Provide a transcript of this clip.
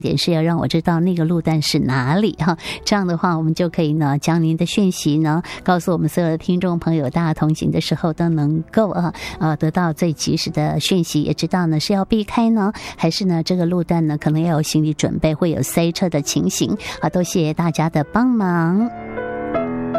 点是要让我知道那个路段是哪里哈，这样的话我们就可以呢将您的讯息呢告诉我们所有的听众朋友，大家同行的时候都能够得到最及时的讯息，也知道呢是要避开呢，还是呢这个路段呢可能要有心理准备，会有塞车的情形都谢谢大家的帮忙。